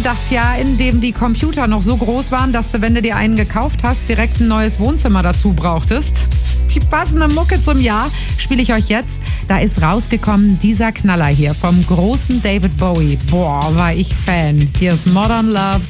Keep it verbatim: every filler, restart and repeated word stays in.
das Jahr, in dem die Computer noch so groß waren, dass du, wenn du dir einen gekauft hast, direkt ein neues Wohnzimmer dazu brauchtest. Die passende Mucke zum Jahr spiele ich euch jetzt. Da ist rausgekommen dieser Knaller hier vom großen David Bowie. Boah, war ich Fan. Hier ist Modern Love